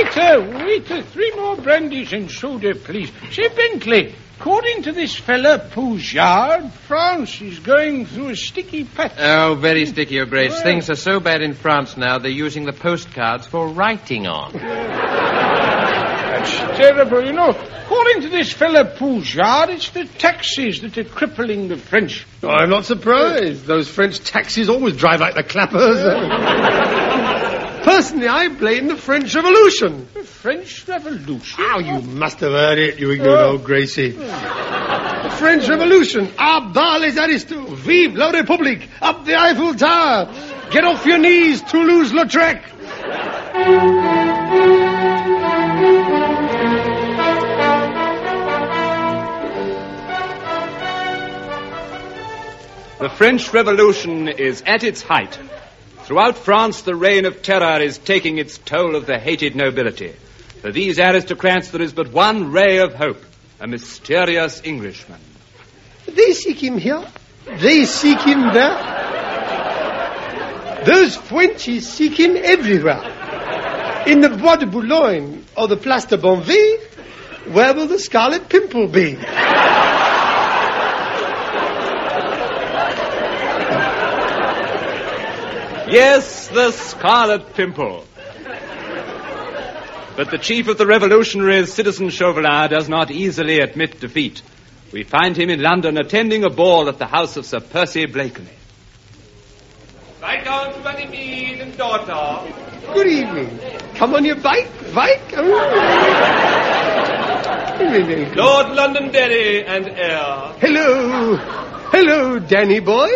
Waiter, 3 more brandies and soda, please. Say, Bentley, according to this fella, Poujard, France is going through a sticky patch. Oh, very sticky, Your Grace. Things are so bad in France now, they're using the postcards for writing on. That's terrible, you know. According to this fella Poujard, it's the taxis that are crippling the French. Oh, I'm not surprised. Those French taxis always drive like the clappers. Personally, I blame the French Revolution. The French Revolution? Oh, you must have heard it, you ignorant old Gracie. The French Revolution. À bas les aristos. Vive la République. Up the Eiffel Tower. Get off your knees, Toulouse-Lautrec. The French Revolution is at its height. Throughout France, the reign of terror is taking its toll of the hated nobility. For these aristocrats, there is but one ray of hope, a mysterious Englishman. They seek him here. They seek him there. Those Frenchies seek him everywhere. In the Bois de Boulogne or the Place de Bonville, where will the Scarlet Pimple be? Yes, the Scarlet Pimple. But the chief of the revolutionaries, Citizen Chauvelin, does not easily admit defeat. We find him in London attending a ball at the house of Sir Percy Blakeney. Viscount Runnymede and daughter. Good evening. Come on your bike. Lord Londonderry and heir. Hello, Danny boy.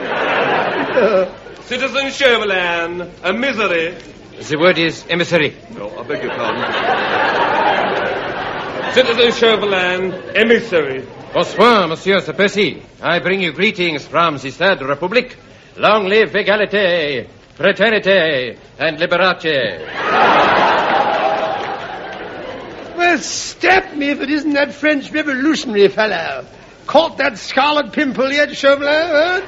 Citizen Chauvelin, a misery. The word is emissary. No, I beg your pardon. Citizen Chauvelin, emissary. Bonsoir, Monsieur Sir Percy. I bring you greetings from the Third Republic. Long live equality, fraternity, and liberate. Well, step me if it isn't that French revolutionary fellow. Caught that Scarlet Pimple yet, Chauvelin?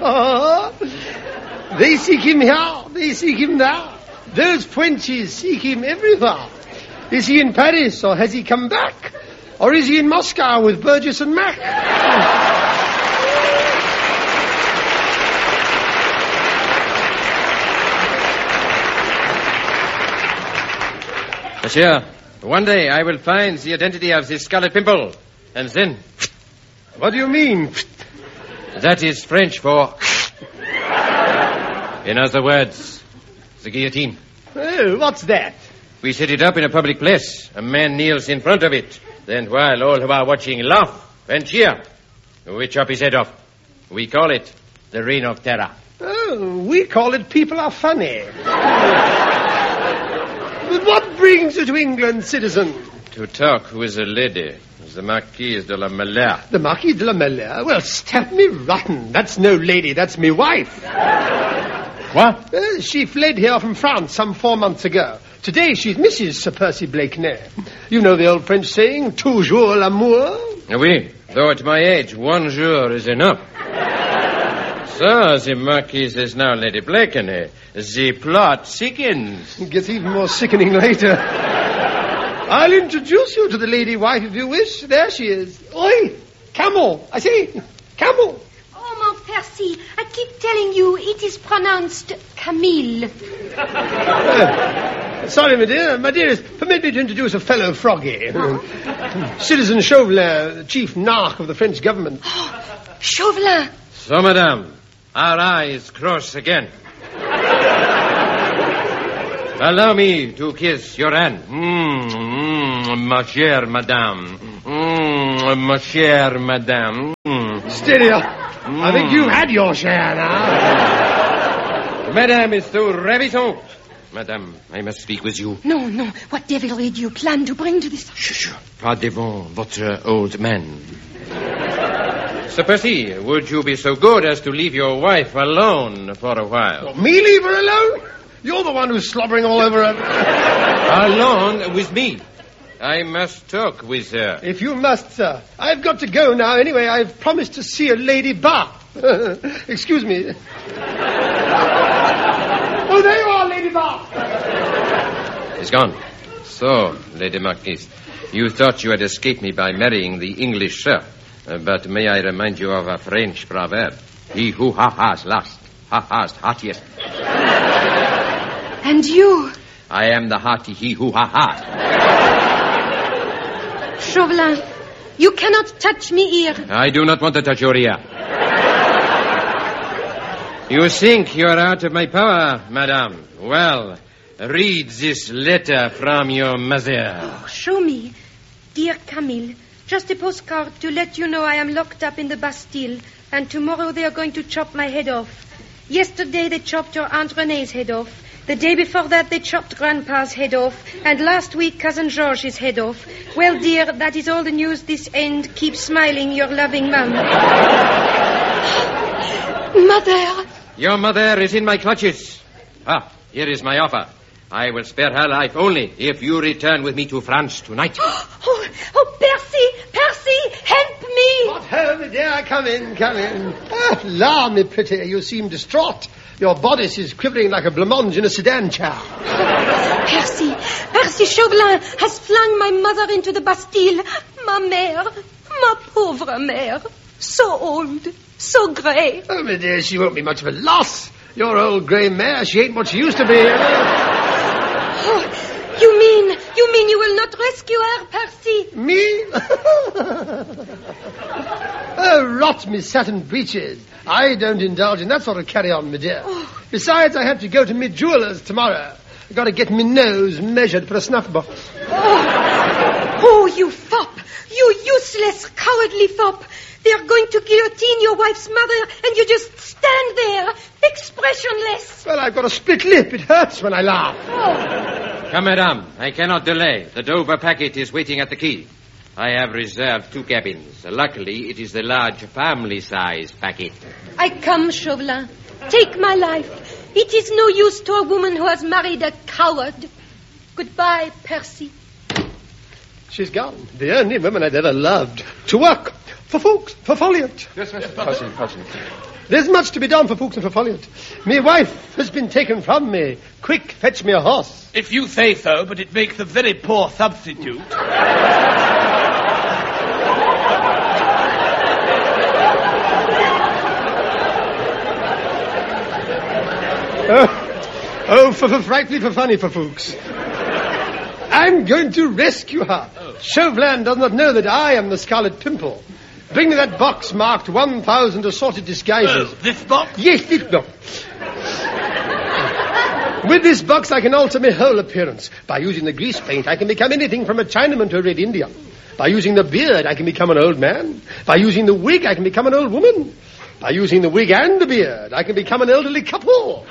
They seek him here, they seek him there. Those Frenchies seek him everywhere. Is he in Paris, or has he come back? Or is he in Moscow with Burgess and Mac? Monsieur, one day I will find the identity of the Scarlet Pimple, and then... What do you mean? That is French for... In other words, the guillotine. Oh, what's that? We set it up in a public place. A man kneels in front of it. Then while all who are watching laugh and cheer, we chop his head off. We call it the Reign of Terror. Oh, we call it People Are Funny. But what brings you to England, citizen? To talk with a lady, the Marquise de la Malère. The Marquise de la Malère? Well, step me rotten. That's no lady, that's me wife. What? She fled here from France some 4 months ago. Today she's Mrs. Sir Percy Blakeney. You know the old French saying, toujours l'amour? Oui, though at my age, 1 jour is enough. So, the Marquise is now Lady Blakeney. The plot sickens. It gets even more sickening later. I'll introduce you to the lady wife if you wish. There she is. Oi, camel. I say, camel. Oh, mon Percy, I keep telling you it is pronounced Camille. Sorry, my dear. My dearest, permit me to introduce a fellow froggy. Citizen Chauvelin, the chief narc of the French government. Oh, Chauvelin. So, madame, our eyes cross again. Allow me to kiss your hand. Ma chère madame. Ma chère madame. Steady up. I think you've had your share now. Madame is so ravissante. Madame, I must speak with you. No. What devilry do you plan to bring to this... Shh. Pas devant votre old man. Sir Percy, would you be so good as to leave your wife alone for a while? What, me leave her alone? You're the one who's slobbering all over her. Alone with me. I must talk with her. If you must, sir. I've got to go now. Anyway, I've promised to see a lady Bath. Excuse me. Oh, there you are, Lady Bath. He's gone. So, Lady Marquise, you thought you had escaped me by marrying the English sir. But may I remind you of a French proverb? He who ha-has last, ha-has heartiest. And you? I am the hearty he who ha-has. Chauvelin, you cannot touch me here. I do not want to touch your ear. You think you are out of my power, madame? Well, read this letter from your mother. Oh, show me. Dear Camille, just a postcard to let you know I am locked up in the Bastille, and tomorrow they are going to chop my head off. Yesterday they chopped your Aunt Renee's head off. The day before that they chopped Grandpa's head off, and last week Cousin George's head off. Well, dear, that is all the news this end. Keep smiling, your loving mum. Mother! Your mother is in my clutches. Here is my offer. I will spare her life only if you return with me to France tonight. Oh, Percy! Percy! Help me! What ho, my dear, come in. La, me pretty, you seem distraught. Your bodice is quivering like a blancmange in a sedan chair. Percy Chauvelin has flung my mother into the Bastille. Ma mère, ma pauvre mère. So old, so grey. Oh, my dear, she won't be much of a loss. Your old grey mare, she ain't what she used to be. Oh, you mean you will not rescue her, Percy? Me? Oh, rot me satin breeches. I don't indulge in that sort of carry-on, my dear. Oh. Besides, I have to go to me jeweller's tomorrow. I've got to get me nose measured for a snuff box. Oh, you fop! You useless, cowardly fop! They are going to guillotine your wife's mother, and you just stand there, expressionless. Well, I've got a split lip. It hurts when I laugh. Oh. Come, madame. I cannot delay. The Dover packet is waiting at the quay. I have reserved 2 cabins. Luckily, it is the large family-size packet. I come, Chauvelin. Take my life. It is no use to a woman who has married a coward. Goodbye, Percy. She's gone. The only woman I'd ever loved. To work. For Fuchs. For Folliot. Yes, Percy. There's much to be done for Fuchs and for Folliot. Me wife has been taken from me. Quick, fetch me a horse. If you say so, but it makes a very poor substitute. Frightfully for funny for Fuchs. I'm going to rescue her. Chauvelin does not know that I am the Scarlet Pimple. Bring me that box marked 1,000 assorted disguises. This box? Yes, this box. With this box, I can alter my whole appearance. By using the grease paint, I can become anything from a Chinaman to a Red Indian. By using the beard, I can become an old man. By using the wig, I can become an old woman. By using the wig and the beard, I can become an elderly couple.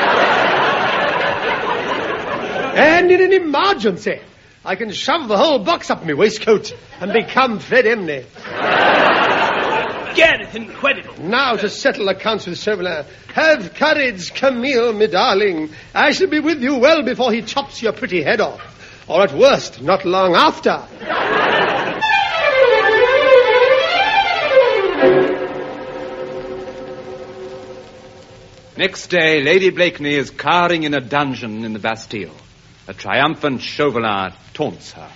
And in an emergency, I can shove the whole box up my waistcoat and become Fred Emney. Again, it's incredible. Now to settle accounts with Chauvelin. Have courage, Camille, me darling. I shall be with you well before he chops your pretty head off. Or at worst, not long after. Next day, Lady Blakeney is cowering in a dungeon in the Bastille. A triumphant Chauvelin taunts her.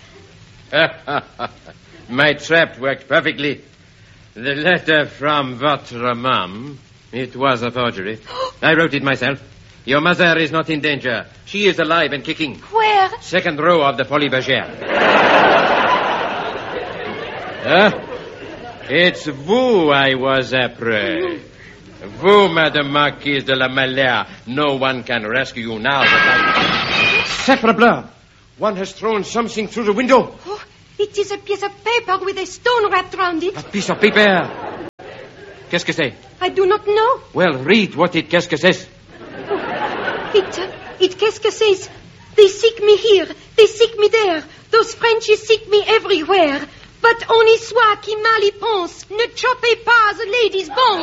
My trap worked perfectly. The letter from votre mum, it was a forgery. I wrote it myself. Your mother is not in danger. She is alive and kicking. Where? Second row of the Folies Bergère. It's vous I was après. Vous, Madame Marquise de la Malère. No one can rescue you now. Sacre bleu! One has thrown something through the window. Oh, it is a piece of paper with a stone wrapped round it. A piece of paper. Qu'est-ce que c'est? I do not know. Well, read what it qu'est-ce que c'est. It qu'est-ce que c'est? They seek me here. They seek me there. Those Frenchies seek me everywhere. But on y soit qui mal y pense. Ne choppez pas the lady's bones.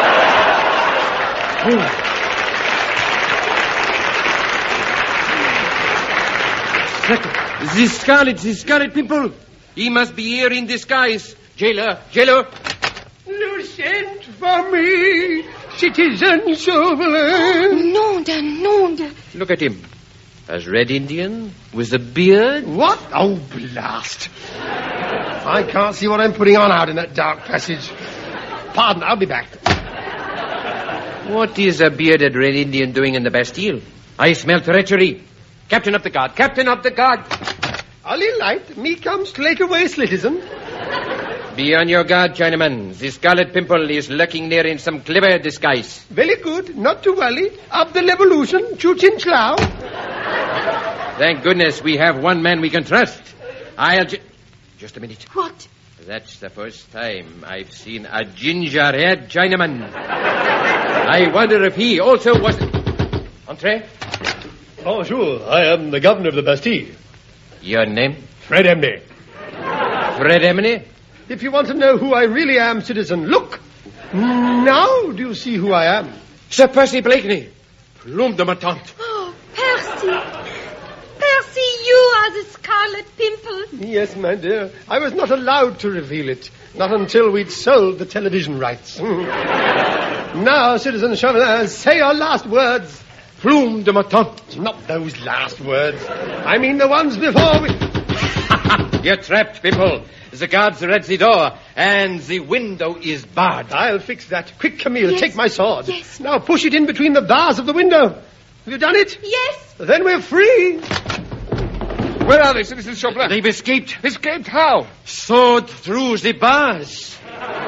The Scarlet Pimple. He must be here in disguise. Jailer. You sent for me, Citizen Chauvelin. Nom de. Look at him. As Red Indian? With a beard? What? Oh, blast. I can't see what I'm putting on out in that dark passage. Pardon, I'll be back. What is a bearded Red Indian doing in the Bastille? I smell treachery. Captain of the guard, Captain of the guard. Only light, me come straight away, citizen. Be on your guard, Chinaman. The Scarlet Pimple is lurking near in some clever disguise. Very good, not to worry. Up the revolution, Chu-Chin Chow. Thank goodness we have one man we can trust. Just a minute. What? That's the first time I've seen a ginger-haired Chinaman. I wonder if he also was... Entree? Bonjour, I am the governor of the Bastille. Your name? Fred Emney. Fred Emney? If you want to know who I really am, citizen, look. Now do you see who I am? Sir Percy Blakeney. Plume de ma tante. Oh, Percy. Percy, you are the Scarlet Pimple. Yes, my dear. I was not allowed to reveal it. Not until we'd sold the television rights. Now, citizen Chauvelin, say your last words. Plume de ma tante. Not those last words. I mean the ones before we... You're trapped, Pimple. The guards are at the door, and the window is barred. I'll fix that. Quick, Camille, Yes. take my sword. Yes. Now push it in between the bars of the window. Have you done it? Yes. Then we're free. Where are they, Citizen Chauvelin? They've escaped. Escaped how? Soared through the bars.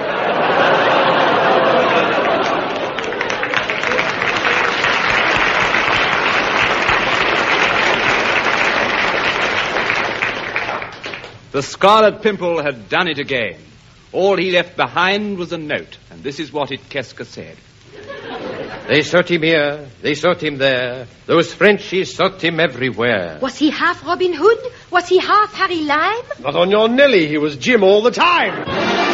The Scarlet Pimple had done it again. All he left behind was a note, and this is what Itkeska said. They sought him here, they sought him there. Those Frenchies sought him everywhere. Was he half Robin Hood? Was he half Harry Lime? Not on your Nelly. He was Jim all the time.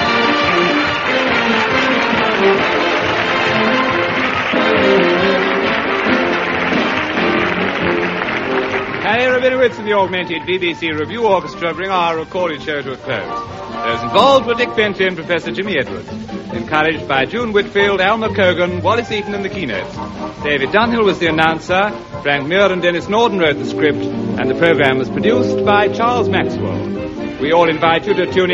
Harry Rabinowitz and the augmented BBC Review Orchestra bring our recorded show to a close. Those involved were Dick Bentley and Professor Jimmy Edwards. Encouraged by June Whitfield, Alma Cogan, Wallace Eaton in the keynotes. David Dunhill was the announcer, Frank Muir and Dennis Norden wrote the script, and the program was produced by Charles Maxwell. We all invite you to tune in